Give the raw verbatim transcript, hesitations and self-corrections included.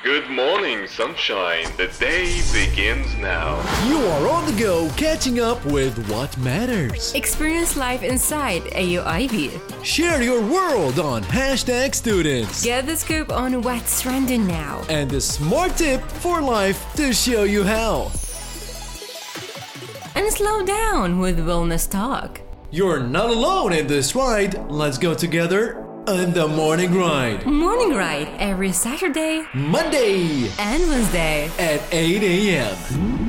Good morning, sunshine. The day begins now. You are on the go, catching up with what matters. Experience life inside A U I B. Share your world on hashtag students. Get the scoop on what's trending now. And a smart tip for life to show you how. And slow down with wellness talk. You're not alone in this ride. Let's go together on the morning ride. Morning ride every Saturday, Monday and Wednesday at eight a.m.